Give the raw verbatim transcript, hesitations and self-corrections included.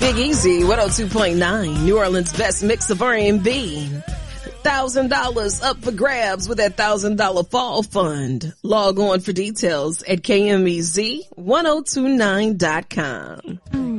Big Easy, one oh two point nine, New Orleans' best mix of R and B. one thousand dollars up for grabs with that one thousand dollars fall fund. Log on for details at K M E Z ten twenty-nine dot com.